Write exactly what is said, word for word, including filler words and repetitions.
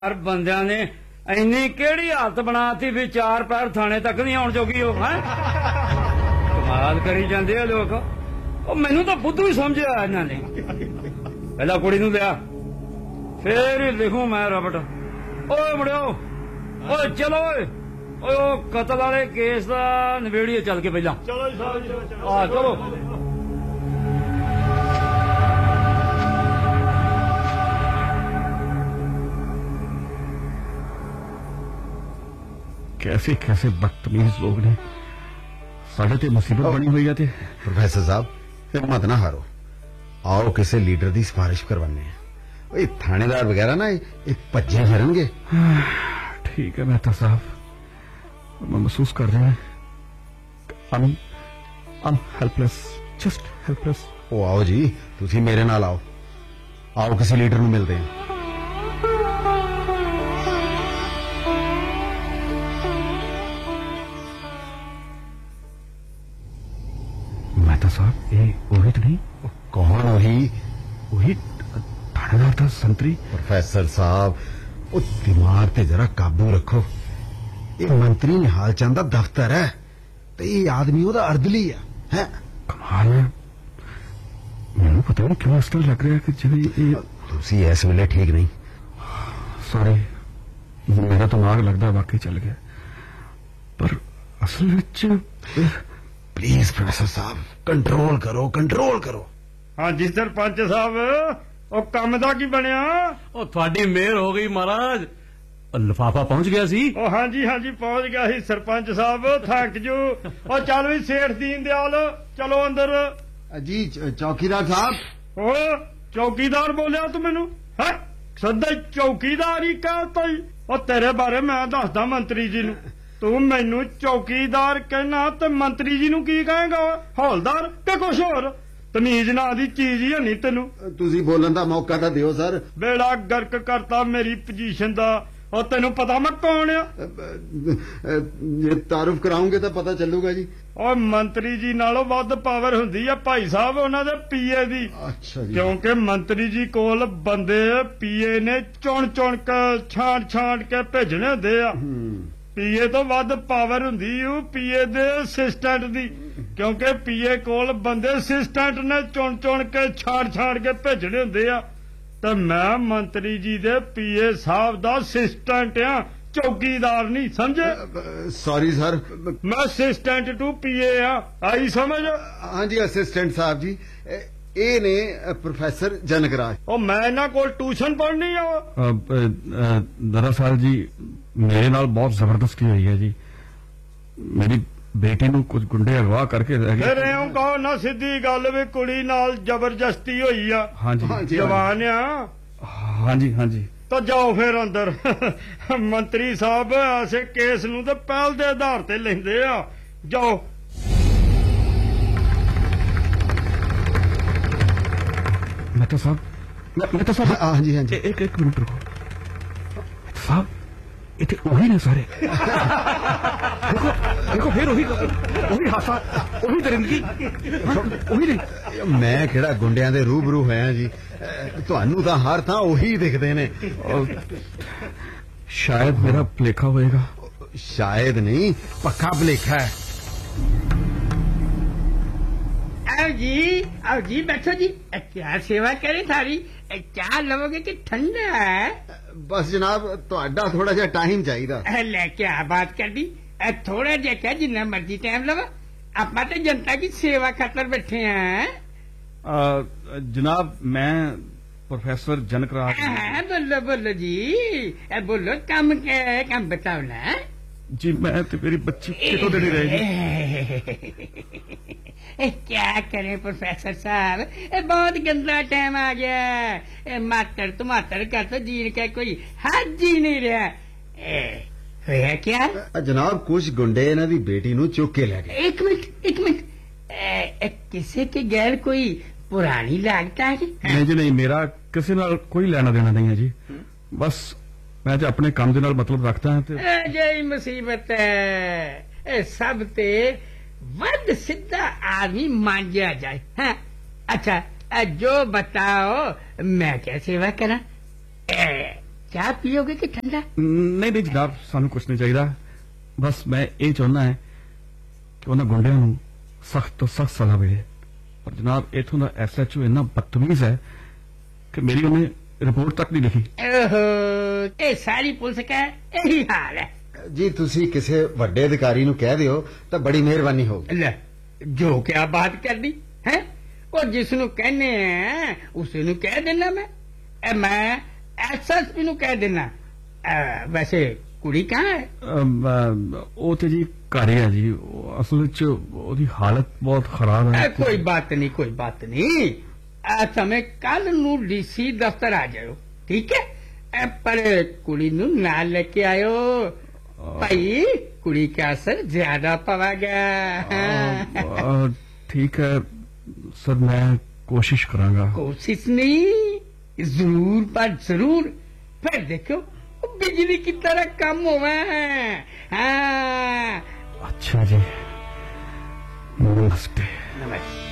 हर बंदियां ने इन्नी केड़ी हालत बनाती भी चार पैर थाने तक नहीं आउण जोगी हो है कमाल करी जांदे आ लोग। ओ मैनू तो बुद्धू ही समझिया इन्हां ने। पहला कुड़ी नूं लिया फिर ही लिखूं मैं रबट। ओए मुड़ियो ओए चलो ओए ओए ओ कतल वाले केस दा नवेड़िए चल के पहला। चलो जी आ चलो। कैसे कैसे बदतमीज लोग ने साढ़े ते मुसीबत बनी हुई है। प्रोफेसर साहब हिम्मत ना हारो, आओ किसी लीडर की सिफारिश करवाने हैं। थानेदार वगैरह ना ये भज्जे फिरनगे। ठीक है मेहता साहब, मैं महसूस कर रहा हूं I'm helpless, just helpless। ओ आओ जी तुसी मेरे नाल आओ, आओ किसी लीडर ਨੂੰ मिलते हैं। मेहता साहब ये वही तो नहीं? कौन वही? वही थानेदार था संतरी। प्रोफेसर साहब वो दिमाग ते जरा काबू रखो। ये मंत्री निहाल चंद दा दफ्तर है ते ये आदमी ओदा अर्दली है, है? कमाल है, मैंने पता नहीं क्यों इस तरह लग रहा है कि जिन्हें ये तुसी इस वेले ठीक नहीं। सॉरी मेरा दिमाग लगता है वाकई चल गया, पर असल में प्लीज प्रोफेसर साहब कंट्रोल करो कंट्रोल करो। हाँ जी सरपंच साहब ओ काम दा की बनया? ओ थोड़ी मेहर हो गई महाराज, लिफाफा पहुंच गया सी। ओ हाँ जी हाँ जी पहुंच गया सी सरपंच साहब, थैंक यू। ओ चल भी सेठ दीन दयाल चलो अंदर। जी चौकीदार साहब। ओ चौकीदार बोलिया तू मैनू है? सदा चौकीदार ही कहता ही। ओ तेरे बारे मैं दसदा मंत्री जी नू, तू मैनू चौकीदार कहना ते मंत्री जी नू की कहेगा? हौलदार ते कुछ होर? तमीज ना दी चीज ही नहीं तेनू। तुसी बोलन दा मौका तां दियो सर। बेड़ा गर्क करता मेरी पोजीशन दा। और तेनू पता मैं कौन आ? जे तारुफ कराऊंगे तो पता चलूगा जी। और मंत्री जी नालों वध पावर हुंदी है भाई साहब उन्हां दे पीए दी। अच्छा जी। क्योंकि मंत्री जी कोल बंदे पीए ने चुन चुन के छांट छांट के भेजने हुंदे आ। पीए तो वध पावर हुंदी पीए दे असिस्टेंट दी, क्योंकि पीए कोल बंदे असिस्टेंट ने चुन चुन के छांट छांट के भेजने हुंदे आ। तो मैं मंत्री जी दे पीए साहब दा असिस्टेंट आ, चौकीदार नहीं समझे? Sorry sir. मैं असिस्टेंट टू पीए आ, आई समझ? हाँ जी असिस्टेंट साहब जी। ए ने प्रोफेसर जनकराज। और मैं इन्हां कोल ट्यूशन पढ़नी आ। दरअसल जी मेरे नाल बहुत जबरदस्ती हुई है जी। मेरी बेटी नू कुछ गुंडे अगवा करके रह गए। फिर इउं कहो ना सीधी गल भी कुड़ी नाल जबरदस्ती हुई आ। हाँ जी जवान आ। हाँ जी हाँ जी। तो जाओ फिर अंदर। मंत्री साहब ऐसे केस नू तो पहल दे आधार ते लेंदे आ, जाओ। मेहता साहब मेहता साहब। हाँ जी हाँ जी। एक एक मिनट रुको मेहता साहब, इतने वही ने सारे। देखो देखो फिर वही वही हासा वही दरिंदगी वही नहीं। मैं केड़ा गुंडियां दे रूबरू होया जी, तुहानू तां हर थां ओही दिखदे ने। शायद मेरा भुलेखा होएगा। शायद नहीं पक्का भुलेखा है। आओ जी आओ जी बैठो जी। क्या सेवा करे थारी? क्या लवोगे कि ठंडा है? बस जनाब तुहाडा थोड़ा जा टाइम चाहिए। ले क्या बात कर दी, थोड़ा जा क्या जिन्ना मर्जी टाइम लवा, अपना तो जनता की सेवा खातर बैठे हैं। जनाब मैं प्रोफेसर जनकराज। बोलो बोलो जी बोलो, काम क्या है? काम बताओ ना जी। मैं तो मेरी बच्ची कितों देनी रहेगी। क्या करें प्रोफेसर साहब, बहुत गंदा टाइम आ गया। मातर टमाटर का तो जीन का कोई हाथ जी नहीं रहा। होया क्या? जनाब कुछ गुंडे इन्हां दी बेटी नू चुक के ले गए। एक मिनट एक मिनट, किसी के गैर कोई पुरानी लागता है? नहीं जी नहीं, मेरा किसी नाल कोई लेना देना नहीं है जी। बस मैं तो अपने काम के नाल मतलब रखता है। जय मुसीबत है, सब ते वध सीधा आदमी मांझा जाए। हाँ अच्छा जो बताओ मैं क्या सेवा करा? ਚਾਹ ਪੀਓਗੇ ਕਿ ਠੰਡਾ? ਨਹੀਂ ਨਹੀਂ ਜਨਾਬ, ਸਾਨੂੰ ਕੁਛ ਨਹੀਂ ਚਾਹੀਦਾ। ਬਸ ਮੈਂ ਇਹ ਚਾਹੁੰਦਾ ਹੈ ਕਿ ਉਹਨਾਂ ਗੁੰਡਿਆਂ ਨੂੰ ਸਖਤ ਤੋਂ ਸਖਤ ਸਜ਼ਾ ਮਿਲੇ। ਪਰ ਜਨਾਬ ਇਥੋਂ ਦਾ ਐਸਐਚਓ ਇੰਨਾ ਬਦਤਮੀਜ਼ ਹੈ ਕਿ ਮੇਰੀ ਉਹਨੇ ਰਿਪੋਰਟ ਤੱਕ ਨਹੀਂ ਲਿਖੀ। ਓਹੋ, ਇਹ ਸਾਰੀ ਪੁਲਿਸ ਦਾ ਇਹੀ ਹਾਲ ਹੈ ਜੀ ਤੁਸੀਂ ਕਿਸੇ ਵੱਡੇ ਅਧਿਕਾਰੀ ਨੂੰ ਕਹਿ ਦਿਓ ਤਾਂ ਬੜੀ ਮਿਹਰਬਾਨੀ ਹੋਗੀ। ਲੈ, ਜੋ ਕਿਆ ਬਾਤ ਕਰਦੀ ਹੈ, ਉਹ ਜਿਸ ਨੂੰ ਕਹਿੰਨੇ ਆ ਉਸ ਨੂੰ ਕਹਿ ਦੇਣਾ ਮੈਂ। ਇਹ ਮੈਂ ਐਸਐਸਪੀ ਨੂੰ ਕਹਿ ਦੇਣਾ। ਅਹ, ਵੈਸੇ ਕੁੜੀ ਕਹਾਂ ਹੈ? ਅਮ, ਅਮ, ਉਹ ਤੇ ਜੀ ਘਰ ਹੀ ਹੈ ਜੀ। ਉਹ ਅਸਲ ਵਿੱਚ ਉਹਦੀ ਹਾਲਤ ਬਹੁਤ ਖਰਾਬ ਹੈ। ਇਹ ਕੋਈ ਬਾਤ ਨਹੀਂ, ਕੋਈ ਬਾਤ ਨਹੀਂ। ਆ ਸਮੇਂ ਕੱਲ ਨੂੰ ਡੀਸੀ ਦਫ਼ਤਰ ਆ ਜਾਓ, ਠੀਕ ਹੈ? ਇਹ ਪਰ ਕੁੜੀ ਨੂੰ ਨਾਲ ਲੈ ਕੇ ਆਇਓ ਭਾਈ, ਕੁੜੀ का असर ज्यादा पवागा। ਅ, ਠੀਕ ਹੈ ਸਰ, ਮੈਂ ਕੋਸ਼ਿਸ਼ ਕਰਾਂਗਾ। कोशिश नहीं, जरूर पर जरूर। फिर देखो बिजली की तरह कम हुआ है। हाँ, अच्छा जी, नमस्ते। नमस्ते।